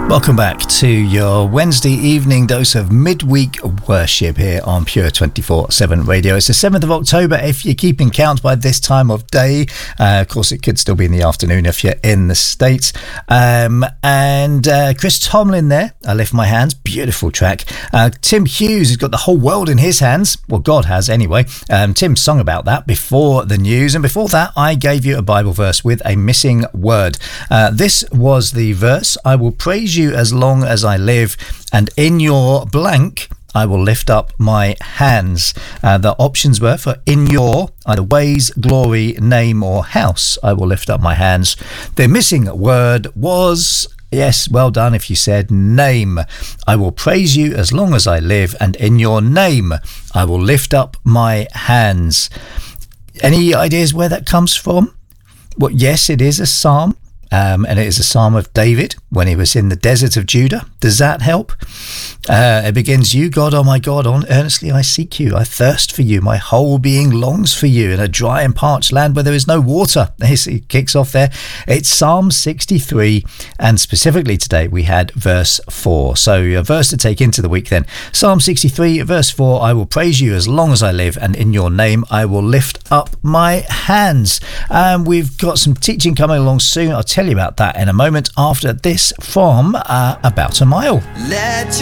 Welcome back to your Wednesday evening dose of midweek worship here on Pure 24/7 Radio. It's the 7th of October if you're keeping count by this time of day. Of course, it could still be in the afternoon if you're in the States. And Chris Tomlin there, I Lift My Hands, beautiful track. Tim Hughes has got the whole world in his hands. Well, God has anyway. Tim sung about that before the news. And before that, I gave you a Bible verse with a missing word. This was the verse, I will praise you as long as I live, and in your blank I will lift up my hands. The options were for in your either ways, glory, name or house, I will lift up my hands. The missing word was, yes, well done if you said name. I will praise you as long as I live, and in your name I will lift up my hands. Any ideas where that comes from? Well, yes, it is a psalm. And it is a psalm of David when he was in the desert of Judah. Does that help? It begins, you, God, oh my God, earnestly I seek you. I thirst for you. My whole being longs for you in a dry and parched land where there is no water. He kicks off there. It's Psalm 63. And specifically today, we had verse 4. So a verse to take into the week then. Psalm 63, verse 4, I will praise you as long as I live, and in your name I will lift up my hands. We've got some teaching coming along soon. I'll tell you about that in a moment after this from About a Mile.